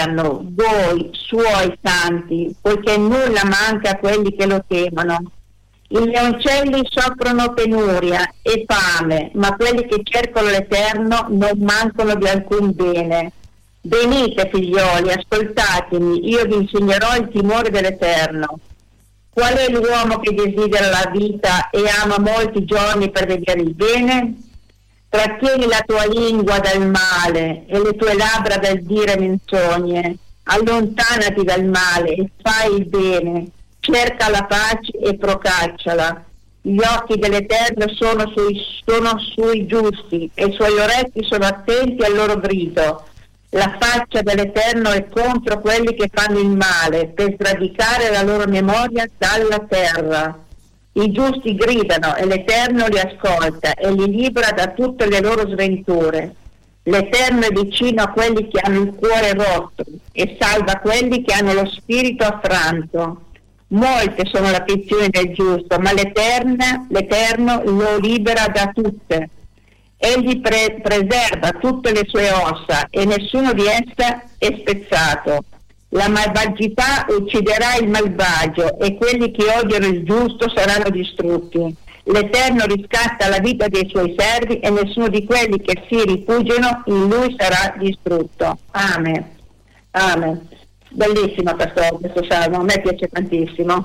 dell'Eterno, voi, suoi santi, poiché nulla manca a quelli che lo temono. I leoncelli soffrono penuria e fame, ma quelli che cercano l'Eterno non mancano di alcun bene. Venite, figlioli, ascoltatemi, io vi insegnerò il timore dell'Eterno. Qual è l'uomo che desidera la vita e ama molti giorni per vedere il bene? Trattieni la tua lingua dal male e le tue labbra dal dire menzogne. Allontanati dal male e fai il bene. Cerca la pace e procacciala. Gli occhi dell'Eterno sono sui giusti e i suoi orecchi sono attenti al loro grido. La faccia dell'Eterno è contro quelli che fanno il male, per sradicare la loro memoria dalla terra. I giusti gridano e l'Eterno li ascolta e li libera da tutte le loro sventure. L'Eterno è vicino a quelli che hanno il cuore rotto e salva quelli che hanno lo spirito affranto. Molte sono le afflizioni del giusto, ma l'Eterno lo libera da tutte. Egli preserva tutte le sue ossa e nessuno di esse è spezzato. La malvagità ucciderà il malvagio e quelli che odiano il giusto saranno distrutti. L'Eterno riscatta la vita dei suoi servi e nessuno di quelli che si rifugiano in lui sarà distrutto. Amen. Amen. Bellissimo questo salmo, a me piace tantissimo.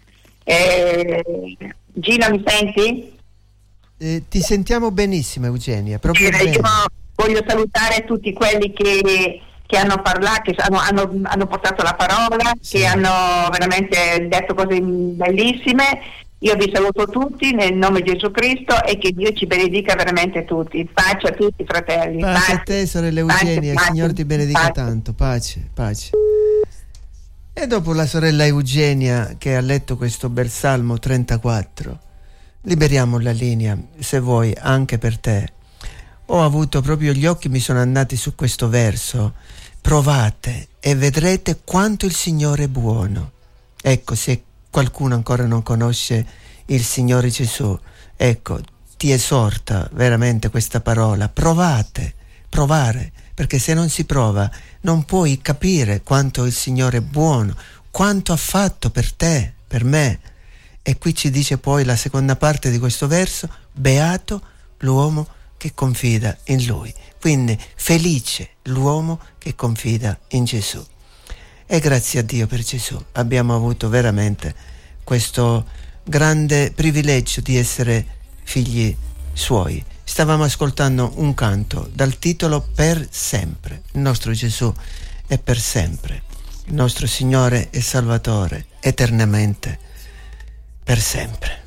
Gino, mi senti? Ti sentiamo benissimo, Eugenia, proprio bene. Io voglio salutare tutti quelli che hanno parlato, che hanno portato la parola, sì, che hanno veramente detto cose bellissime. Io vi saluto tutti nel nome di Gesù Cristo e che Dio ci benedica veramente tutti. Pace a tutti, fratelli. Pace a te, sorella Eugenia, il Signore ti benedica tanto. Pace, pace. E dopo la sorella Eugenia che ha letto questo bel Salmo 34, liberiamo la linea, se vuoi, anche per te. Ho avuto proprio gli occhi, mi sono andati su questo verso. Provate e vedrete quanto il Signore è buono. Ecco, se qualcuno ancora non conosce il Signore Gesù, ecco, ti esorta veramente questa parola. Provate, provare, perché se non si prova non puoi capire quanto il Signore è buono, quanto ha fatto per te, per me. E qui ci dice poi la seconda parte di questo verso: beato l'uomo che confida in Lui. Quindi felice l'uomo che confida in Gesù. E grazie a Dio per Gesù abbiamo avuto veramente questo grande privilegio di essere figli Suoi. Stavamo ascoltando un canto dal titolo Per sempre. Il nostro Gesù è per sempre, il nostro Signore e Salvatore eternamente, per sempre.